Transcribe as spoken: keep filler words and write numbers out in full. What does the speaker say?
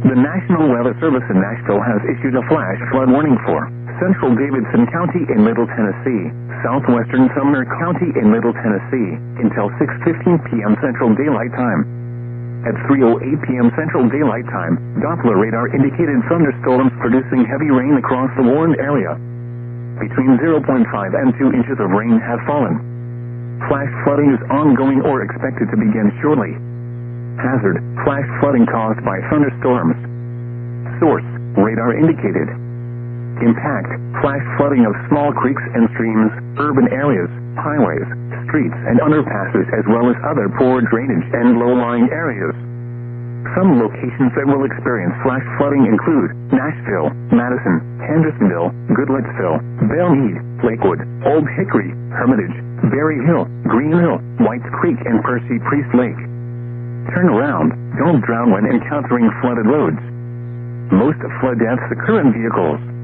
The National Weather Service in Nashville has issued a flash flood warning for central Davidson County in Middle Tennessee, southwestern Sumner County in Middle Tennessee, until six fifteen p.m. Central Daylight Time. At three oh eight p.m. Central Daylight Time, Doppler radar indicated thunderstorms producing heavy rain across the warned area. Between zero point five and two inches of rain have fallen. Flash flooding is ongoing or expected to begin shortly. Hazard: flash flooding caused by thunderstorms. Source: radar indicated. Impact: flash flooding of small creeks and streams, urban areas, highways, streets and underpasses, as well as other poor drainage and low-lying areas. Some locations that will experience flash flooding include Nashville, Madison, Hendersonville, Goodlettsville, Belle Meade, Lakewood, Old Hickory, Hermitage, Berry Hill, Green Hill, Whites Creek and Percy Priest Lake. Turn around. Don't drown when encountering flooded roads. Most flood deaths occur in vehicles.